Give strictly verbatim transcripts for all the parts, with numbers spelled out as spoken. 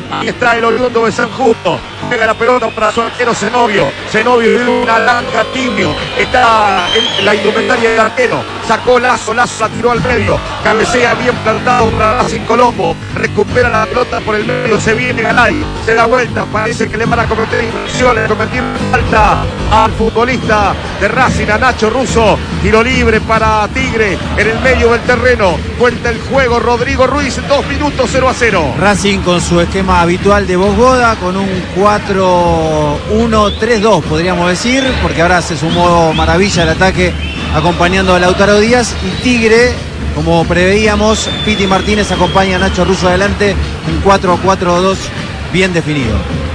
Ahí está el oriundo de San Justo. Pega la pelota para su arquero Zenobio. Zenobio de una larga tibio. Está en la indumentaria del arquero. Sacó Lazo, Lazo la tiró al medio. Cabecea bien plantado para Racing Colombo. Recupera la pelota por el medio. Se viene Garay. Se da vuelta. Parece que le van a cometer infracciones. Cometer falta al futbolista de Racing, a Nacho Russo. Tiro libre para Tigre en el medio del terreno. Cuenta el juego Rodrigo Ruiz. Dos minutos, cero a cero. Racing con su esquema habitual de Bosgoda, con un cuatro uno tres dos podríamos decir, porque ahora se sumó Maravilla al ataque acompañando a Lautaro Díaz, y Tigre, como preveíamos, Piti Martínez acompaña a Nacho Russo adelante, un cuatro cuatro dos bien definido.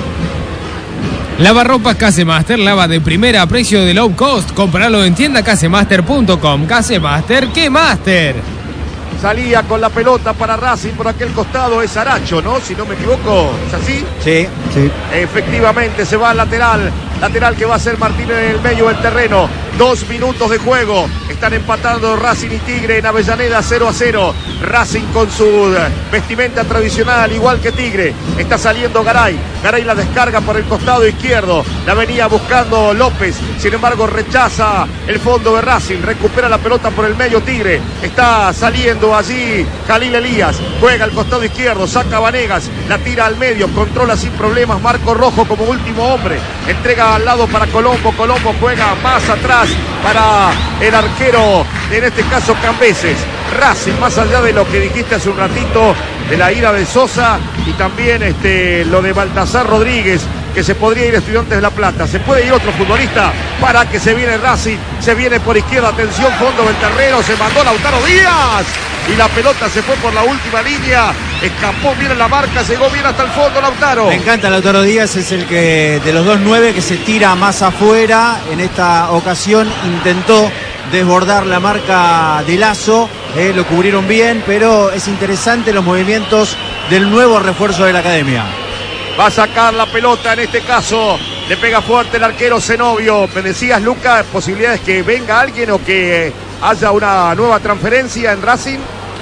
Lavarropas Casemaster, lava de primera a precio de low cost. Compralo en tienda casemaster punto com. Casemaster, ¿qué master? Salía con la pelota para Racing por aquel costado, es Aracho, ¿no? Si no me equivoco, ¿es así? Sí, sí. Efectivamente, se va al lateral. Lateral que va a ser Martínez en el medio del terreno. Dos minutos de juego. Están empatando Racing y Tigre en Avellaneda, cero a cero. Racing con su vestimenta tradicional, igual que Tigre. Está saliendo Garay. Garay la descarga por el costado izquierdo. La venía buscando López. Sin embargo, rechaza el fondo de Racing. Recupera la pelota por el medio Tigre. Está saliendo allí Jalil Elías. Juega al costado izquierdo. Saca Vanegas. La tira al medio. Controla sin problemas Marco Rojo como último hombre. Entrega al lado para Colombo. Colombo juega más atrás para el arquero, en este caso Cambeses. Racing, más allá de lo que dijiste hace un ratito, de la ira de Sosa y también este, lo de Baltasar Rodríguez, que se podría ir a Estudiantes de La Plata. Se puede ir otro futbolista para que se viene Racing. Se viene por izquierda, atención, fondo del terreno, se mandó Lautaro Díaz. Y la pelota se fue por la última línea. Escapó bien en la marca, llegó bien hasta el fondo Lautaro. Me encanta Lautaro Díaz, es el que de los dos nueve que se tira más afuera. En esta ocasión intentó desbordar la marca de Lazo. Eh, lo cubrieron bien, pero es interesante los movimientos del nuevo refuerzo de la academia. Va a sacar la pelota en este caso. Le pega fuerte el arquero Zenobio. Me decías, Luca, posibilidades que venga alguien o que haya una nueva transferencia en Racing.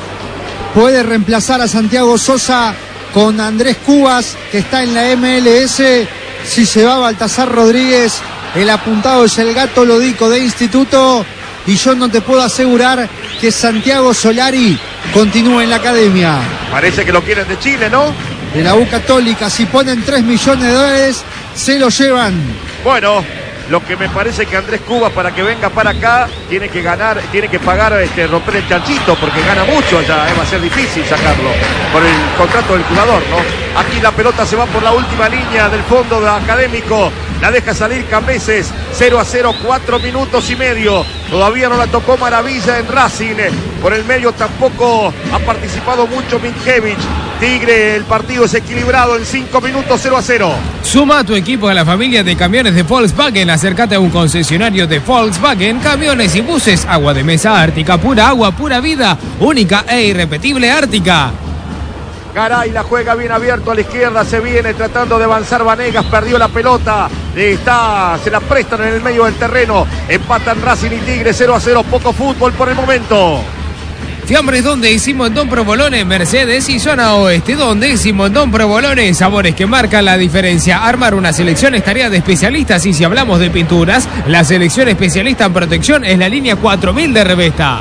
Puede reemplazar a Santiago Sosa con Andrés Cubas, que está en la M L S. Si se va Baltasar Rodríguez, el apuntado es el Gato Lodico de Instituto. Y yo no te puedo asegurar que Santiago Solari continúe en la academia. Parece que lo quieren de Chile, ¿no? De la U Católica. Si ponen tres millones de dólares, se lo llevan. Bueno, lo que me parece que Andrés Cubas, para que venga para acá, tiene que ganar, tiene que pagar, este, romper el chanchito, porque gana mucho allá, eh, va a ser difícil sacarlo por el contrato del jugador, ¿no? Aquí la pelota se va por la última línea del fondo de Académico, la deja salir Cambeses, cero a cero, cuatro minutos y medio, todavía no la tocó Maravilla en Racing, por el medio tampoco ha participado mucho Minkevich. Tigre, el partido es equilibrado en cinco minutos, cero a cero. Suma a tu equipo a la familia de camiones de Volkswagen. Acércate a un concesionario de Volkswagen, camiones y buses. Agua de mesa Ártica, pura agua, pura vida. Única e irrepetible Ártica. Garay la juega bien abierto a la izquierda, se viene tratando de avanzar Vanegas, perdió la pelota, está, se la prestan en el medio del terreno, empatan Racing y Tigre, cero a cero, poco fútbol por el momento. Fiambres, donde hicimos Don Provolone, Mercedes y zona oeste, donde hicimos Don Provolone, sabores que marcan la diferencia. Armar una selección es tarea de especialistas y si hablamos de pinturas, la selección especialista en protección es la línea cuatro mil de Revesta.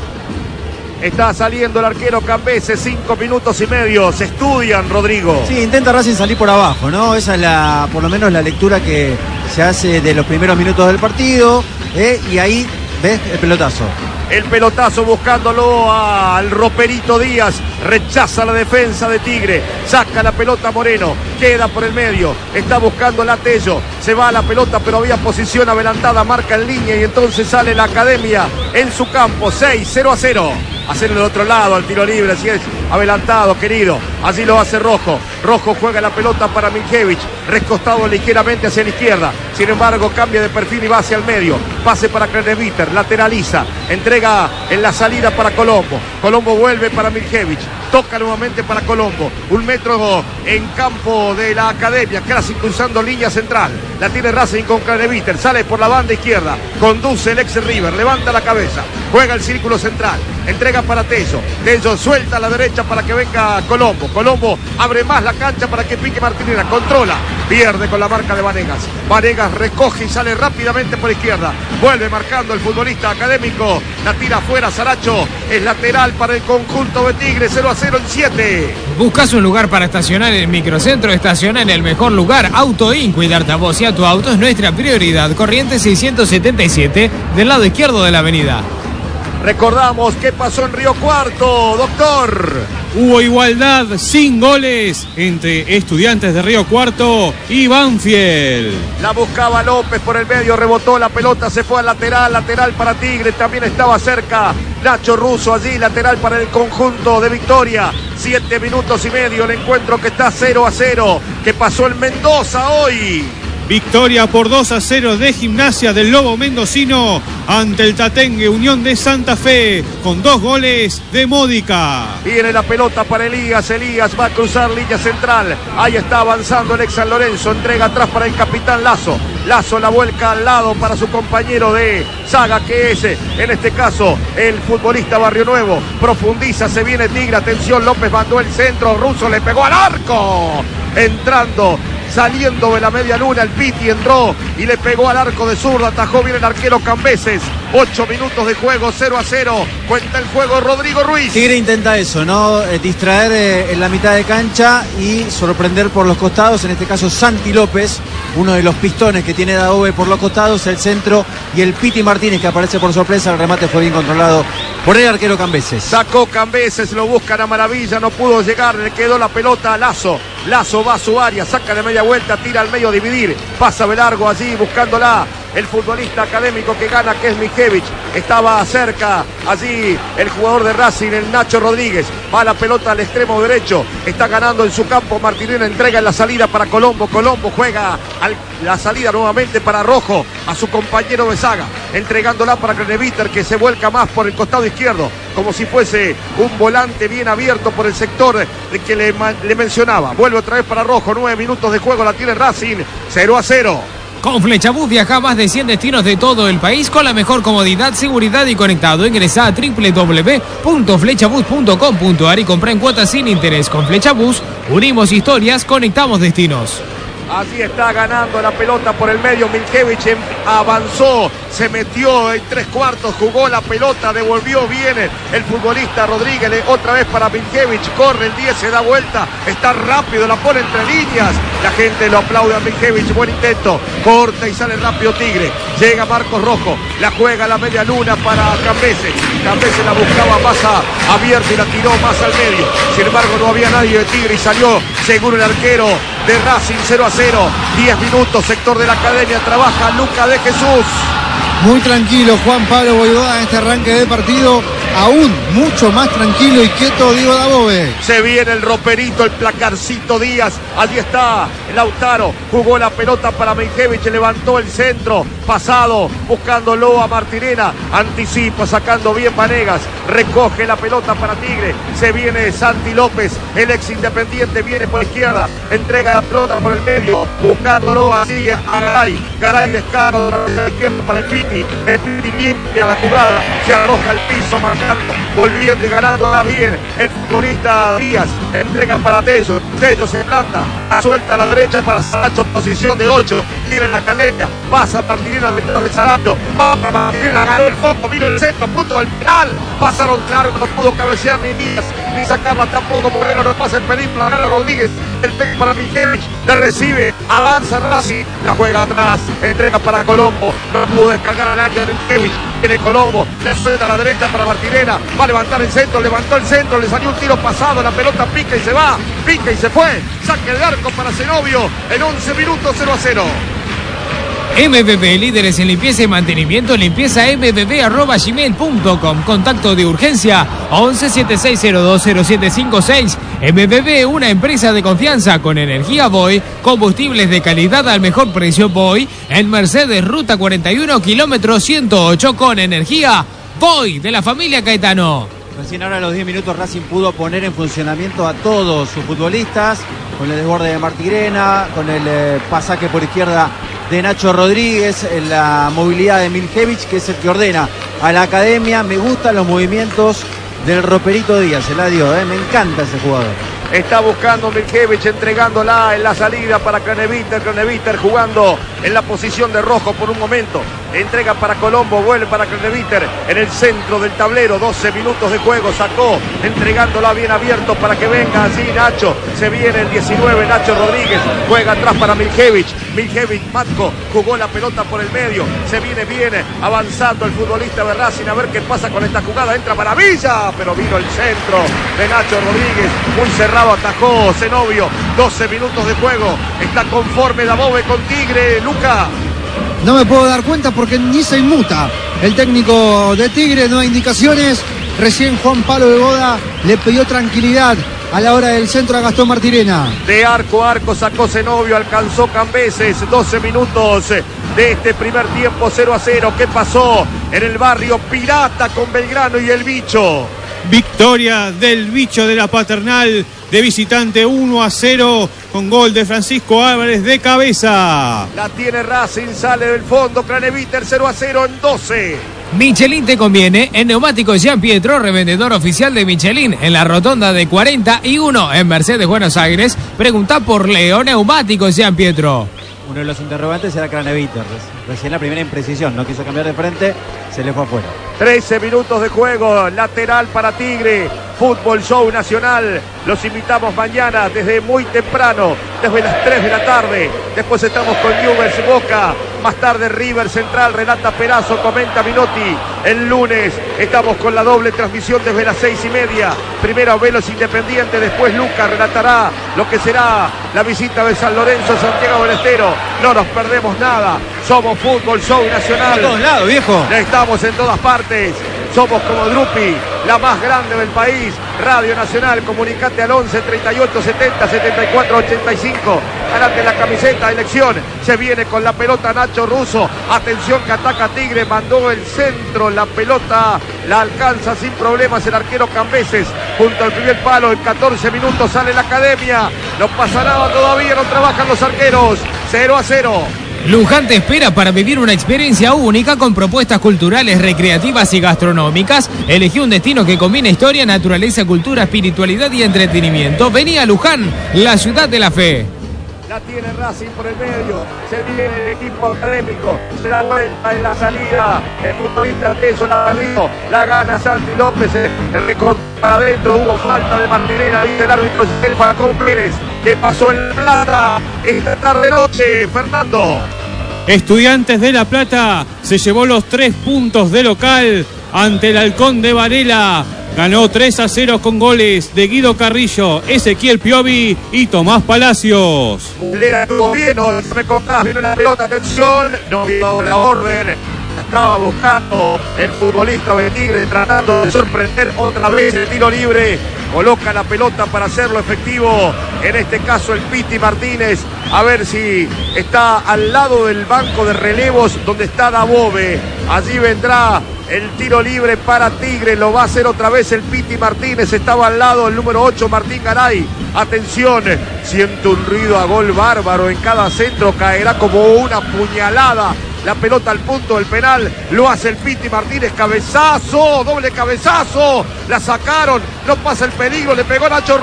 Está saliendo el arquero Cambeses, cinco minutos y medio, se estudian, Rodrigo. Sí, intenta Racing salir por abajo, ¿no? Esa es la, por lo menos la lectura que se hace de los primeros minutos del partido, ¿eh? Y ahí, ¿ves? El pelotazo. El pelotazo buscándolo al Roperito Díaz. Rechaza la defensa de Tigre. Saca la pelota Moreno. Queda por el medio. Está buscando la Tello. Se va a la pelota, pero había posición adelantada. Marca en línea y entonces sale la academia en su campo. seis, cero a cero. Hacerlo del otro lado al tiro libre. Así es. Adelantado, querido. Allí lo hace Rojo. Rojo juega la pelota para Minkevich. Recostado ligeramente hacia la izquierda. Sin embargo, cambia de perfil y va hacia el medio. Pase para Kreneviter. Lateraliza. Entrega en la salida para Colombo. Colombo vuelve para Minkevich. Toca nuevamente para Colombo. Un metro en campo de la academia. Casi cruzando línea central. La tiene Racing con Kreneviter. Sale por la banda izquierda. Conduce el ex River. Levanta la cabeza. Juega el círculo central. Entrega para Tello. Tello suelta a la derecha cancha para que venga Colombo. Colombo abre más la cancha para que pique Martinera. Controla. Pierde con la marca de Vanegas. Vanegas recoge y sale rápidamente por izquierda. Vuelve marcando el futbolista académico. La tira afuera Saracho. Es lateral para el conjunto de Tigre. cero a cero en siete. ¿Buscas un lugar para estacionar en el microcentro? Estaciona en el mejor lugar. Autoin. Cuidarte a vos y a tu auto es nuestra prioridad. Corrientes seiscientos setenta y siete del lado izquierdo de la avenida. Recordamos qué pasó en Río Cuarto, doctor. Hubo igualdad sin goles entre Estudiantes de Río Cuarto y Banfield. La buscaba López por el medio, rebotó la pelota, se fue al lateral, lateral para Tigre, también estaba cerca Nacho Russo allí, lateral para el conjunto de Victoria. Siete minutos y medio, el encuentro que está cero a cero, que pasó en Mendoza hoy. Victoria por dos a cero de Gimnasia del Lobo Mendocino ante el Tatengue Unión de Santa Fe con dos goles de Módica. Viene la pelota para Elías, Elías va a cruzar línea central, ahí está avanzando el ex San Lorenzo, entrega atrás para el capitán Lazo. Lazo la vuelca al lado para su compañero de saga que es en este caso el futbolista Barrio Nuevo. Profundiza, se viene Tigre, atención, López mandó el centro, Russo le pegó al arco. Entrando, saliendo de la media luna, el Piti entró y le pegó al arco de zurda, atajó bien el arquero Cambeses. Ocho minutos de juego, cero a cero, cuenta el juego Rodrigo Ruiz. Tigre intenta eso, ¿no? Eh, distraer eh, en la mitad de cancha y sorprender por los costados, en este caso Santi López, uno de los pistones que tiene Daove por los costados, el centro, y el Piti Martínez que aparece por sorpresa, el remate fue bien controlado por el arquero Cambeses. Sacó Cambeses, lo buscan a maravilla, no pudo llegar, le quedó la pelota a Lazo. Lazo va a su área, saca de media vuelta, tira al medio a dividir, pasa de largo allí buscándola. El futbolista académico que gana, que es Mijevich, estaba cerca allí el jugador de Racing, el Nacho Rodríguez, va la pelota al extremo derecho, está ganando en su campo, Martinera entrega en la salida para Colombo, Colombo juega al, la salida nuevamente para Rojo, a su compañero de saga, entregándola para Creneviter, que se vuelca más por el costado izquierdo, como si fuese un volante bien abierto por el sector que le, le mencionaba. Vuelve otra vez para Rojo, nueve minutos de juego, la tiene Racing, cero a cero. Con Flechabús viaja a más de cien destinos de todo el país con la mejor comodidad, seguridad y conectado. Ingresa a doble u doble u doble u punto flechabús punto com punto a r y compra en cuotas sin interés. Con Flechabús unimos historias, conectamos destinos. Allí está ganando la pelota por el medio, Miljevich avanzó, se metió en tres cuartos, jugó la pelota, devolvió bien el futbolista Rodríguez, otra vez para Miljevich, corre el diez, se da vuelta, está rápido, la pone entre líneas, la gente lo aplaude a Miljevich, buen intento, corta y sale rápido Tigre, llega Marcos Rojo, la juega a la media luna para Cambeses, Cambeses la buscaba más a, abierta y la tiró más al medio, sin embargo no había nadie de Tigre y salió seguro el arquero de Racing, cero a cero, diez minutos, sector de la academia, trabaja Luca de Jesús. Muy tranquilo Juan Pablo Voivoda en este arranque de partido, aún mucho más tranquilo y quieto Diego Dabove. Se viene el roperito, el placarcito Díaz, allí está Lautaro, jugó la pelota para Miljevich, levantó el centro, pasado, buscándolo a Martinera, anticipa, sacando bien Vanegas, recoge la pelota para Tigre, se viene Santi López, el ex Independiente, viene por izquierda, entrega la pelota por el medio, buscándolo así a Garay, Garay descarga de la izquierda para el Piti, el Piti limpia la jugada, se arroja al piso, marcando, volviendo y ganando bien, el futbolista Díaz, entrega para Tello, Tello se planta, suelta a la derecha para Saracho, posición de ocho, tiene la caleta, pasa Martinera detrás de Saracho, va para Martinera, ganó el fondo, vino el centro, punto del penal, pasaron claro, no pudo cabecear ni Díaz, ni sacarla tampoco, Moreno no pasa el perímetro, gana Rodríguez, el pecho para Miljevich, le recibe, avanza Racing, la juega atrás, entrega para Colombo, no pudo descargar al área de Miljevich, tiene Colombo, le suelta a la derecha para Martinera, va a levantar el centro, levantó el centro, le salió un tiro pasado, la pelota pica y se va, pica y se fue, saque el arco para Zenobio, en once minutos, cero a cero. M B B, líderes en limpieza y mantenimiento, limpieza m b b arroba gmail punto com. Contacto de urgencia once setenta y seis cero dos cero siete cinco seis. M B B, una empresa de confianza con energía Boy, combustibles de calidad al mejor precio Boy, en Mercedes, ruta cuarenta y uno, kilómetro ciento ocho, con energía Boy, de la familia Caetano. Recién ahora a los diez minutos Racing pudo poner en funcionamiento a todos sus futbolistas, con el desborde de Martirena, con el eh, pasaje por izquierda de Nacho Rodríguez, en la movilidad de Miljevich, que es el que ordena a la academia. Me gustan los movimientos del Roperito Díaz, el adiós, ¿eh? Me encanta ese jugador. Está buscando Milkevich, entregándola en la salida para Craneviter. Craneviter jugando en la posición de rojo por un momento. Entrega para Colombo, vuelve para Craneviter en el centro del tablero. doce minutos de juego, sacó, entregándola bien abierto para que venga así Nacho. Se viene el diecinueve, Nacho Rodríguez. Juega atrás para Milkevich. Milkevich, Matko, jugó la pelota por el medio. Se viene bien, avanzando el futbolista de Racing. A ver qué pasa con esta jugada. Entra para Villa, pero vino el centro de Nacho Rodríguez. Muy cerrado. Atajó Zenobio, doce minutos de juego. Está conforme Dabove con Tigre, Luca. No me puedo dar cuenta porque ni se inmuta el técnico de Tigre, no hay indicaciones. Recién Juan Pablo de Boda le pidió tranquilidad a la hora del centro a Gastón Martirena. De arco a arco sacó Zenobio, alcanzó Cambeses, doce minutos de este primer tiempo, cero a cero. ¿Qué pasó en el barrio Pirata con Belgrano y el Bicho? Victoria del Bicho de la Paternal de visitante uno a cero con gol de Francisco Álvarez de cabeza. La tiene Racing, sale del fondo, Craneviter cero a cero en doce. Michelin te conviene. En Neumáticos Gian Pietro, revendedor oficial de Michelin, en la rotonda de cuarenta y uno en Mercedes, Buenos Aires. Pregunta por Leo Neumáticos Gian Pietro. Uno de los interrogantes era Craneviter. Recién la primera imprecisión, no quiso cambiar de frente, se le fue afuera. trece minutos de juego, lateral para Tigre. Fútbol Show Nacional. Los invitamos mañana desde muy temprano, desde las tres de la tarde. Después estamos con Newell's Boca. Más tarde River Central, relata Perazo, comenta Minotti. El lunes estamos con la doble transmisión desde las seis y media. Primero Velos Independiente, después Lucas relatará lo que será la visita de San Lorenzo a Santiago del Estero. No nos perdemos nada. Somos Fútbol Show Nacional. A todos lados, viejo. Estamos en todas partes. Somos como Drupi, la más grande del país. Radio Nacional, comunicate al once treinta y ocho setenta setenta y cuatro ochenta y cinco. Ganate la camiseta, elección. Se viene con la pelota Nacho Russo. Atención que ataca Tigre, mandó el centro. La pelota la alcanza sin problemas el arquero Cambeses. Junto al primer palo, en catorce minutos sale la academia. No pasa nada todavía, no trabajan los arqueros. cero a cero. Luján te espera para vivir una experiencia única con propuestas culturales, recreativas y gastronómicas. Elegí un destino que combina historia, naturaleza, cultura, espiritualidad y entretenimiento. Vení a Luján, la ciudad de la fe. La tiene Racing por el medio. Se viene el equipo académico. Se da vuelta en la salida. El futbolista Teso la perdió. La gana Santi López. El recorte para adentro. Hubo falta de Martinera. Dice el árbitro el Falcón Pérez. Que pasó en La Plata esta tarde noche. Fernando. Estudiantes de La Plata se llevó los tres puntos de local ante el Halcón de Varela. Ganó tres a cero con goles de Guido Carrillo, Ezequiel Piovi y Tomás Palacios. Le estuvo bien, no me contás, vino la pelota, atención, no vio la orden. Estaba buscando el futbolista de Tigre, tratando de sorprender otra vez el tiro libre. Coloca la pelota para hacerlo efectivo. En este caso el Piti Martínez. A ver si está al lado del banco de relevos donde está Dabove. Allí vendrá el tiro libre para Tigre. Lo va a hacer otra vez el Piti Martínez. Estaba al lado el número ocho, Martín Garay. Atención, siente un ruido a gol bárbaro. En cada centro caerá como una puñalada. La pelota al punto del penal, lo hace el Piti Martínez, cabezazo, doble cabezazo, la sacaron, no pasa el peligro, le pegó Nacho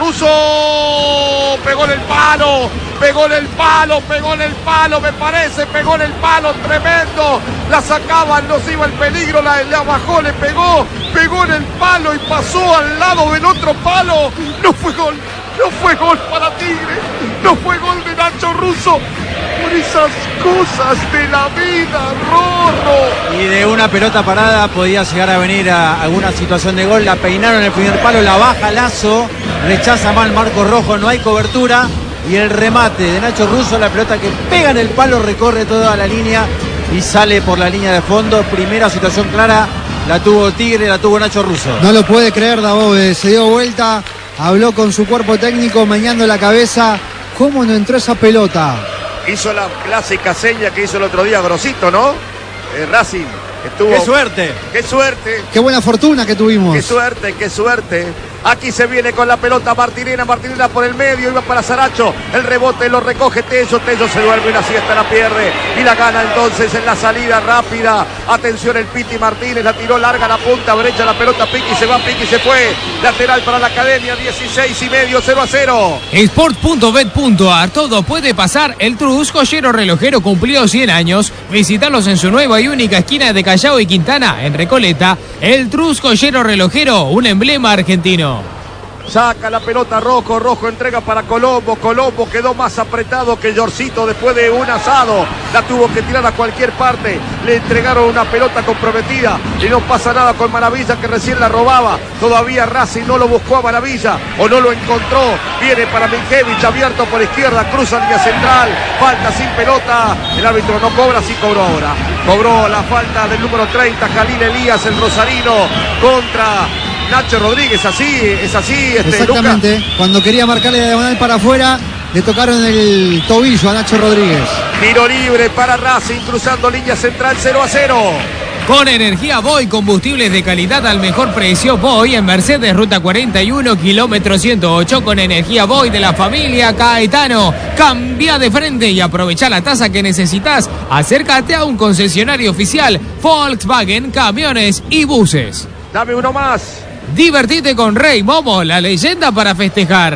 Russo, pegó en el palo, pegó en el palo, pegó en el palo, me parece, pegó en el palo, tremendo, la sacaban, no se iba el peligro, la, la bajó, le pegó, pegó en el palo y pasó al lado del otro palo, no fue gol. No fue gol para Tigre, no fue gol de Nacho Russo. Por esas cosas de la vida, Rorro. Y de una pelota parada podía llegar a venir a alguna situación de gol. La peinaron en el primer palo, la baja Lazo, rechaza mal Marco Rojo, no hay cobertura. Y el remate de Nacho Russo, la pelota que pega en el palo, recorre toda la línea y sale por la línea de fondo. Primera situación clara, la tuvo Tigre, la tuvo Nacho Russo. No lo puede creer Dabove, se dio vuelta. Habló con su cuerpo técnico, meneando la cabeza. ¿Cómo no entró esa pelota? Hizo la clásica seña que hizo el otro día Grosito, ¿no? Eh, Racing estuvo... ¡Qué suerte! ¡Qué suerte! ¡Qué buena fortuna que tuvimos! ¡Qué suerte, qué suerte! Aquí se viene con la pelota Martinena, Martinena por el medio, iba para Saracho, el rebote lo recoge Tello, Tello se duerme, la siesta la pierde y la gana entonces en la salida rápida. Atención el Piti Martínez, la tiró larga la punta, brecha la pelota, Piqui se va, Piqui se fue. Lateral para la Academia, dieciséis y medio, cero a cero. Sport punto bet punto a r, todo puede pasar. El Trus, joyero relojero, cumplió cien años. Visitarlos en su nueva y única esquina de Callao y Quintana, en Recoleta. El Trus, joyero relojero, un emblema argentino. Saca la pelota Rojo, Rojo entrega para Colombo, Colombo quedó más apretado que Yorcito después de un asado, la tuvo que tirar a cualquier parte, le entregaron una pelota comprometida y no pasa nada con Maravilla que recién la robaba, todavía Racing no lo buscó a Maravilla o no lo encontró, viene para Minkevich abierto por izquierda, cruza línea central, falta sin pelota, el árbitro no cobra, sí cobró ahora, cobró la falta del número treinta, Jalil Elías, el rosarino, contra Nacho Rodríguez, así, es así. Este, Exactamente, Luca. Cuando quería marcarle la diagonal para afuera, le tocaron el tobillo a Nacho Rodríguez. Tiro libre para Racing, cruzando línea central, cero a cero. Con energía Boy, combustibles de calidad al mejor precio. Boy en Mercedes, ruta cuarenta y uno, kilómetro ciento ocho. Con energía Boy de la familia Caetano. Cambia de frente y aprovecha la tasa que necesitas. Acércate a un concesionario oficial Volkswagen, camiones y buses. Dame uno más. Divertite con Rey Momo, la leyenda para festejar.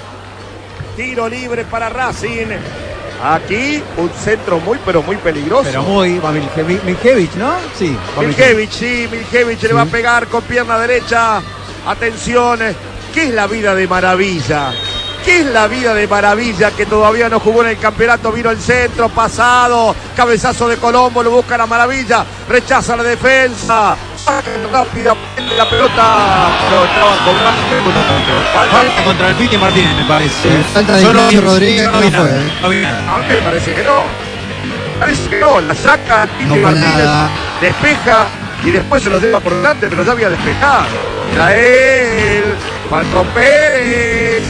Tiro libre para Racing. Aquí un centro muy, pero muy peligroso. Pero muy, va Miljevic, Miljevic, ¿no? Sí. va Minkevich, sí, Minkevich le va a pegar con pierna derecha. Atención, ¿qué es la vida de Maravilla? ¿Qué es la vida de Maravilla que todavía no jugó en el campeonato? Vino el centro, pasado, cabezazo de Colombo, lo busca la Maravilla, rechaza la defensa. Rápida la pelota, pero estaba cobrando. Falta contra el Piti Martínez, me parece. Falta de Solo- Ignacio Rodríguez, no no vi fue, nada, ¿eh? no vi nada. A mí me parece que no. Parece que no, la saca Piti No fue Martínez, nada. despeja y después se lo lleva por delante, pero ya había despejado. Era él, Falcón Pérez.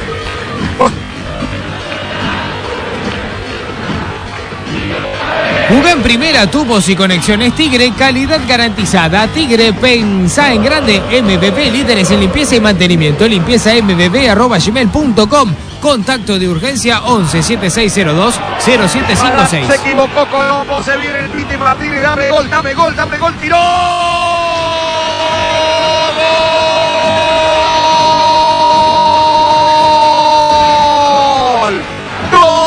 Juega en primera, tubos y conexiones Tigre, calidad garantizada. Tigre, pensá en grande. M V P, líderes en limpieza y mantenimiento. Limpieza m v p arroba gmail punto com. Contacto de urgencia once setenta y seis cero dos cero siete cinco seis. Se equivocó Colombo, se viene el Piti Martínez, dame gol, dame gol, dame gol, tiró.